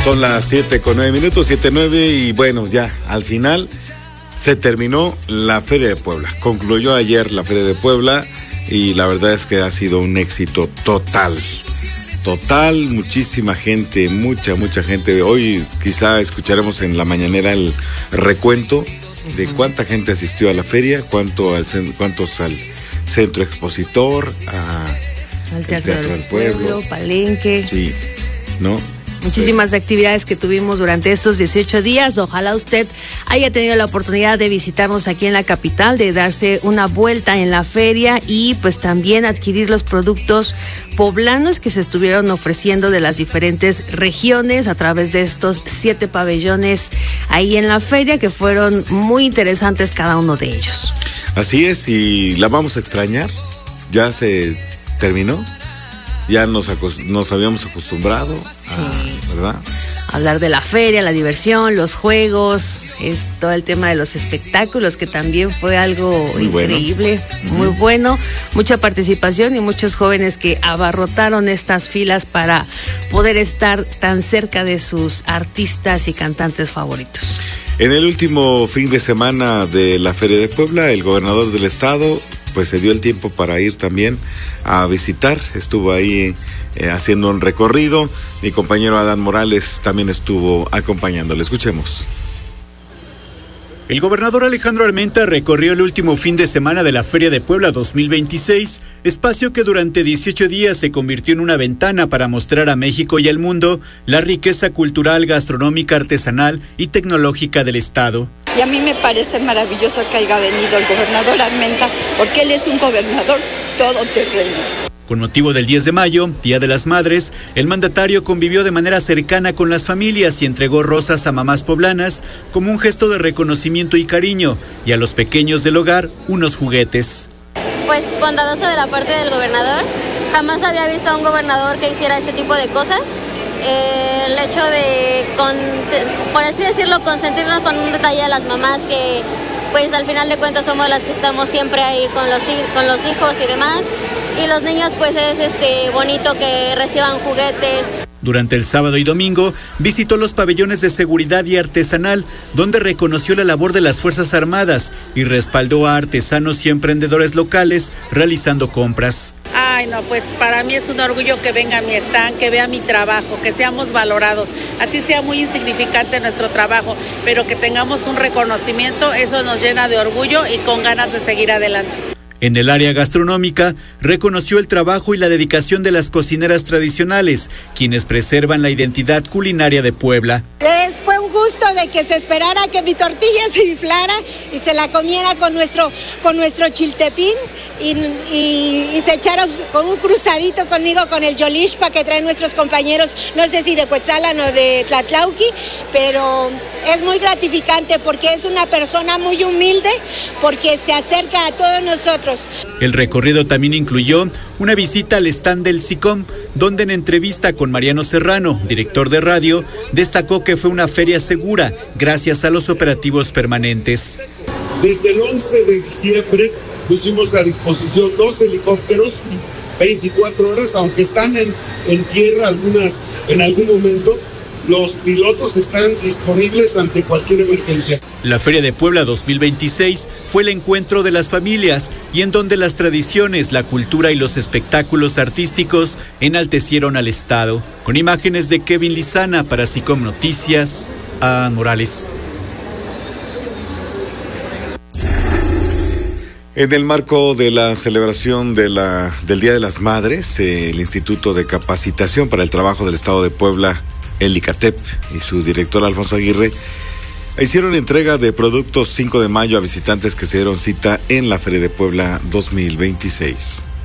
Son las 7:09, 7:09, y bueno, ya al final se terminó la Feria de Puebla. Concluyó ayer la Feria de Puebla y la verdad es que ha sido un éxito total, muchísima gente, mucha gente. Hoy quizá escucharemos en la mañanera el recuento de cuánta gente asistió a la feria, cuántos al centro expositor, al Teatro del Pueblo, Palenque. Sí, ¿no? Muchísimas actividades que tuvimos durante estos 18 días. Ojalá usted haya tenido la oportunidad de visitarnos aquí en la capital, de darse una vuelta en la feria y pues también adquirir los productos poblanos que se estuvieron ofreciendo de las diferentes regiones a través de estos 7 pabellones ahí en la feria, que fueron muy interesantes cada uno de ellos. Así es, y la vamos a extrañar. Ya se terminó. Ya nos habíamos acostumbrado, ¿verdad? Hablar de la feria, la diversión, los juegos, todo el tema de los espectáculos, que también fue algo muy increíble, muy bueno. Mucha participación y muchos jóvenes que abarrotaron estas filas para poder estar tan cerca de sus artistas y cantantes favoritos. En el último fin de semana de la Feria de Puebla, el gobernador del estado pues se dio el tiempo para ir también a visitar, estuvo ahí haciendo un recorrido. Mi compañero Adán Morales también estuvo acompañándole. Escuchemos. El gobernador Alejandro Armenta recorrió el último fin de semana de la Feria de Puebla 2026, espacio que durante 18 días se convirtió en una ventana para mostrar a México y al mundo la riqueza cultural, gastronómica, artesanal y tecnológica del estado. Y a mí me parece maravilloso que haya venido el gobernador Armenta, porque él es un gobernador todoterreno. Con motivo del 10 de mayo, Día de las Madres, el mandatario convivió de manera cercana con las familias y entregó rosas a mamás poblanas como un gesto de reconocimiento y cariño, y a los pequeños del hogar unos juguetes. Pues bondadoso de la parte del gobernador. Jamás había visto a un gobernador que hiciera este tipo de cosas. El hecho de, por así decirlo, consentirnos con un detalle a las mamás que pues al final de cuentas somos las que estamos siempre ahí con los hijos y demás. Y los niños pues es bonito que reciban juguetes. Durante el sábado y domingo visitó los pabellones de seguridad y artesanal, donde reconoció la labor de las Fuerzas Armadas y respaldó a artesanos y emprendedores locales realizando compras. Ay, no, pues para mí es un orgullo que venga a mi stand, que vea mi trabajo, que seamos valorados, así sea muy insignificante nuestro trabajo, pero que tengamos un reconocimiento, eso nos llena de orgullo y con ganas de seguir adelante. En el área gastronómica, reconoció el trabajo y la dedicación de las cocineras tradicionales, quienes preservan la identidad culinaria de Puebla. Fue un gusto de que se esperara que mi tortilla se inflara y se la comiera con nuestro chiltepín y se echara con un cruzadito conmigo con el yolixpa que traen nuestros compañeros, no sé si de Cuetzalan o de Tlatlauqui, pero es muy gratificante porque es una persona muy humilde, porque se acerca a todos nosotros. El recorrido también incluyó una visita al stand del SICOM, donde en entrevista con Mariano Serrano, director de radio, destacó que fue una feria segura gracias a los operativos permanentes. Desde el 11 de diciembre pusimos a disposición 2 helicópteros, 24 horas, aunque están en tierra en algún momento. Los pilotos están disponibles ante cualquier emergencia. La Feria de Puebla 2026 fue el encuentro de las familias y en donde las tradiciones, la cultura y los espectáculos artísticos enaltecieron al estado. Con imágenes de Kevin Lizana para SICOM Noticias, Adán Morales. En el marco de la celebración del Día de las Madres, el Instituto de Capacitación para el Trabajo del Estado de Puebla, el ICATEP, y su director Alfonso Aguirre hicieron entrega de productos 5 de mayo a visitantes que se dieron cita en la Feria de Puebla 2026.